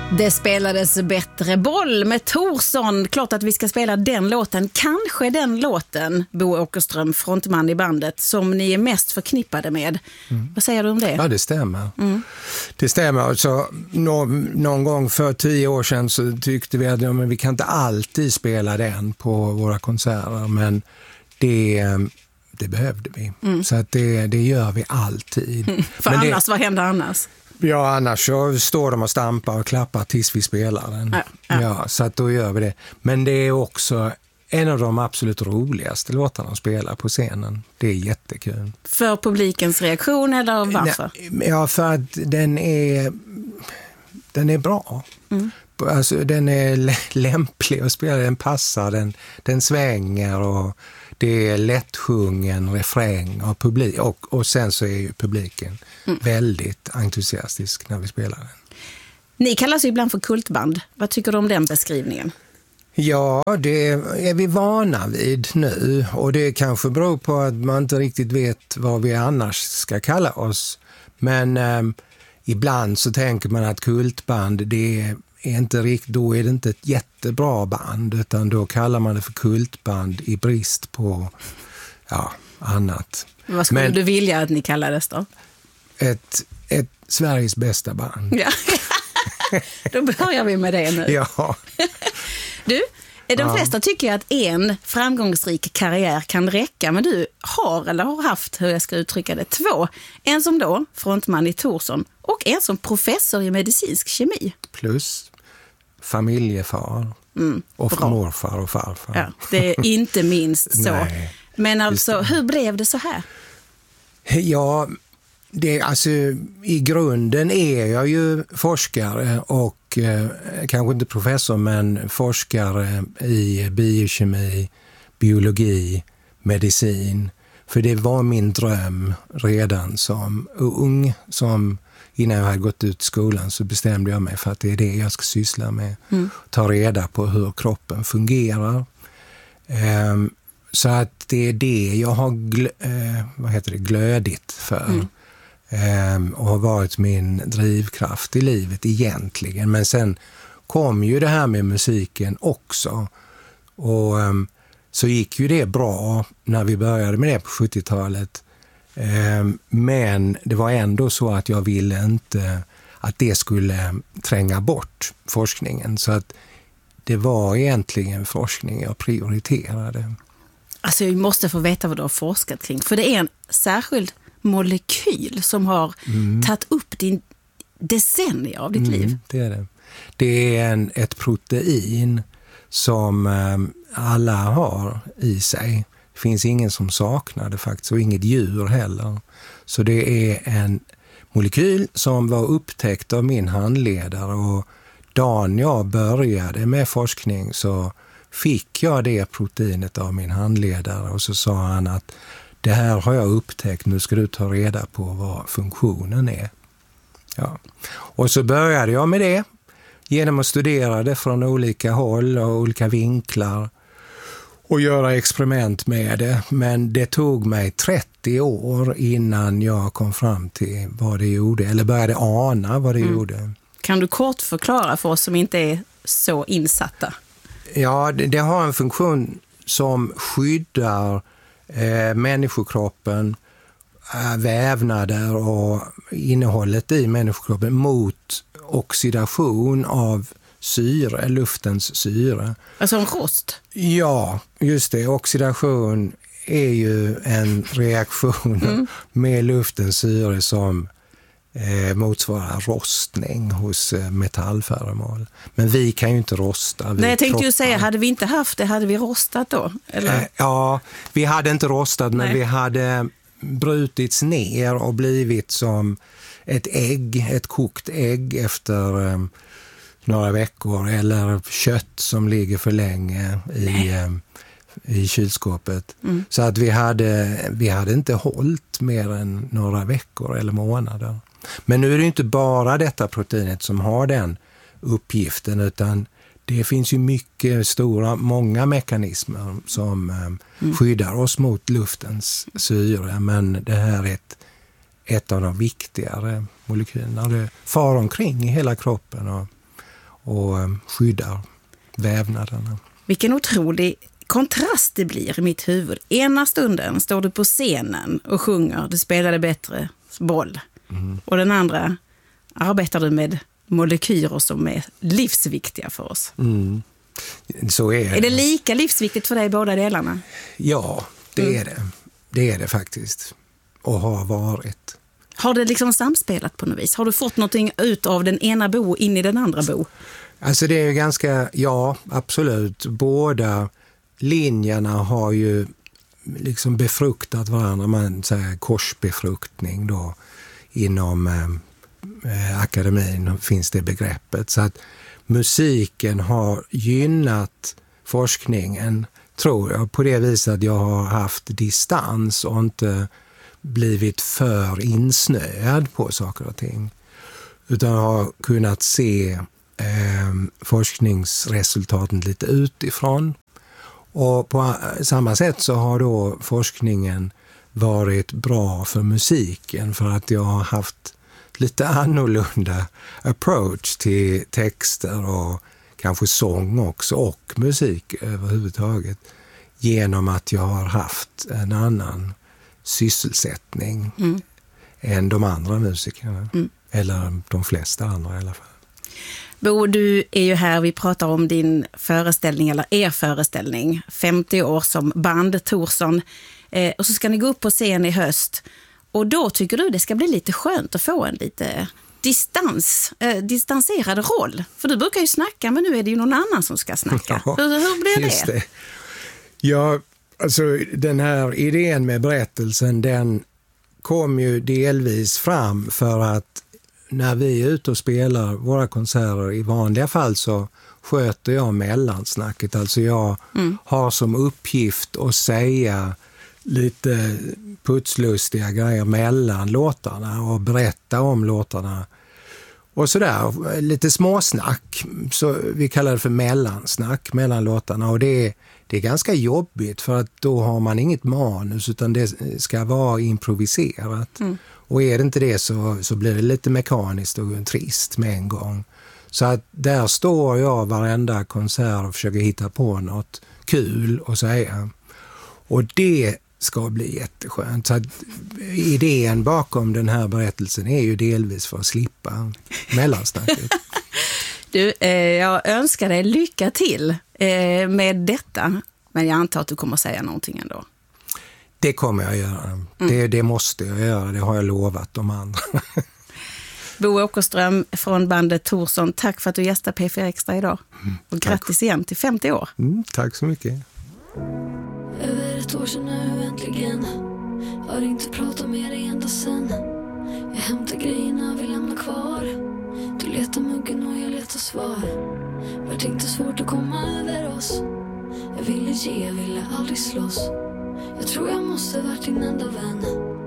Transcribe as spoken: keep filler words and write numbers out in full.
Det spelades bättre boll med Thorsson. Klart att vi ska spela den låten. Kanske den låten, Bo Åkerström, frontman i bandet, som ni är mest förknippade med. Mm. Vad säger du om det? Ja, det stämmer. Mm. Det stämmer. Alltså, någon, någon gång för tio år sedan så tyckte vi att ja, men vi kan inte alltid spela den på våra konserter. Men det... Det behövde vi. Mm. Så att det, det gör vi alltid. Mm. För men annars, det, vad händer annars? Ja, annars så står de och stampar och klappar tills vi spelar den. Ja, ja. Ja, så att då gör vi det. Men det är också en av de absolut roligaste låtarna att spela på scenen. Det är jättekul. För publikens reaktion eller varför? Nej, ja, för att den är, den är bra. Mm. Alltså, den är lämplig att spela. Den passar, den, den svänger och det är lättsjungen refräng av publik och, och sen så är ju publiken mm. väldigt entusiastisk när vi spelar den. Ni kallas ju ibland för kultband. Vad tycker du om den beskrivningen? Ja, det är vi vana vid nu och det kanske beror på att man inte riktigt vet vad vi annars ska kalla oss. Men eh, ibland så tänker man att kultband, det är är inte riktigt, då är det inte ett jättebra band utan då kallar man det för kultband i brist på ja, annat. Vad skulle Men, du vilja att ni kallades då? Ett, ett Sveriges bästa band. Ja. Då börjar vi med det nu. Ja. Du, de ja. flesta tycker att en framgångsrik karriär kan räcka, men du har eller har haft, hur jag ska uttrycka det, två. En som då, frontman i Thorsson, och en som professor i medicinsk kemi. Plus familjefar mm, och bra. morfar och farfar. Ja, det är inte minst så. Nej, men alltså, hur blev det så här? Ja, det, alltså, i grunden är jag ju forskare och eh, kanske inte professor men forskare i biokemi, biologi, medicin. För det var min dröm redan som ung, som innan jag hade gått ut skolan så bestämde jag mig för att det är det jag ska syssla med. Mm. Ta reda på hur kroppen fungerar. Um, så att det är det jag har glö- uh, vad heter det, glödit för. Mm. Um, och har varit min drivkraft i livet egentligen. Men sen kom ju det här med musiken också. Och um, så gick ju det bra när vi började med det på sjuttiotalet. Men det var ändå så att jag ville inte att det skulle tränga bort forskningen. Så att det var egentligen forskning jag prioriterade. Alltså jag måste få veta vad du har forskat kring. För det är en särskild molekyl som har mm. tagit upp din decennier av ditt mm, liv. Det är det. Det är en, ett protein som um, alla har i sig. Det finns ingen som saknar det faktiskt och inget djur heller. Så det är en molekyl som var upptäckt av min handledare och dagen jag började med forskning så fick jag det proteinet av min handledare och så sa han att det här har jag upptäckt, nu ska du ta reda på vad funktionen är. Ja. Och så började jag med det genom att studera det från olika håll och olika vinklar. Och göra experiment med det. Men det tog mig trettio år innan jag kom fram till vad det gjorde. Eller började ana vad det mm. gjorde. Kan du kort förklara för oss som inte är så insatta? Ja, det, det har en funktion som skyddar eh, människokroppen, äh, vävnader och innehållet i människokroppen mot oxidation av syre, luftens syre. Alltså en rost? Ja, just det. Oxidation är ju en reaktion mm. med luftens syre som eh, motsvarar rostning hos eh, metallföremål. Men vi kan ju inte rosta. Nej, jag tänkte ju säga, hade vi inte haft det, hade vi rostat då? Eller? Eh, ja, vi hade inte rostat, men Nej. vi hade brutits ner och blivit som ett ägg, ett kokt ägg efter eh, några veckor eller kött som ligger för länge i, eh, i kylskåpet. Mm. Så att vi hade, vi hade inte hållit mer än några veckor eller månader. Men nu är det inte bara detta proteinet som har den uppgiften utan det finns ju mycket stora, många mekanismer som eh, mm. skyddar oss mot luftens syre. Men det här är ett, ett av de viktigare molekylerna. Det far omkring i hela kroppen och och skyddar vävnaderna. Vilken otrolig kontrast det blir i mitt huvud. Ena stunden står du på scenen och sjunger Du spelade bättre boll. Mm. Och den andra arbetar du med molekyler som är livsviktiga för oss. Mm. Så är det. Är det lika livsviktigt för dig båda delarna? Ja, det mm. är det. Det är det faktiskt. Och har varit. Har det liksom samspelat på något vis? Har du fått någonting ut av den ena bo in i den andra bo? Alltså det är ju ganska, ja absolut. Båda linjerna har ju liksom befruktat varandra. Man säger korsbefruktning då. Inom eh, akademin finns det begreppet. Så att musiken har gynnat forskningen, tror jag, på det viset att jag har haft distans och inte blivit för insnöad på saker och ting. Utan har kunnat se eh, forskningsresultaten lite utifrån. Och på samma sätt så har då forskningen varit bra för musiken för att jag har haft lite annorlunda approach till texter och kanske sång också och musik överhuvudtaget genom att jag har haft en annan sysselsättning mm. än de andra musikerna. Mm. Eller de flesta andra i alla fall. Bo, du är ju här, vi pratar om din föreställning, eller er föreställning, femtio år som band Thorsson. Eh, och så ska ni gå upp på scen i höst. Och då tycker du det ska bli lite skönt att få en lite distans, eh, distanserad roll. För du brukar ju snacka, men nu är det ju någon annan som ska snacka. Ja, hur, hur blir det? Just det? Ja, alltså den här idén med berättelsen, den kom ju delvis fram för att när vi är ute och spelar våra konserter, i vanliga fall så sköter jag mellansnacket. Alltså jag mm. har som uppgift att säga lite putslustiga grejer mellan låtarna och berätta om låtarna. Och sådär, lite småsnack. Så vi kallar det för mellansnack mellan låtarna. Och det är, det är ganska jobbigt för att då har man inget manus utan det ska vara improviserat. Mm. Och är det inte det så, så blir det lite mekaniskt och trist med en gång. Så att där står jag varenda konsert och försöker hitta på något kul och säga. Och det ska bli jätteskönt. Så att idén bakom den här berättelsen är ju delvis för att slippa mellansnacket. Du, eh, jag önskar dig lycka till eh, med detta. Men jag antar att du kommer säga någonting ändå. Det kommer jag göra. Mm. Det, det måste jag göra. Det har jag lovat de andra. Bo Åkerström från bandet Thorsson, tack för att du gästade P fyra Extra idag. Mm, och grattis igen till femtio år. Mm, tack så mycket. Över ett år sedan nu äntligen. Har inte pratat med dig ända sen. Jag hämtar grejerna, vi lämnar kvar. Du letar muggen och jag letar svar. Vart inte svårt att komma över oss. Jag ville ge, jag ville aldrig slåss. Jag tror jag måste varit din enda vän.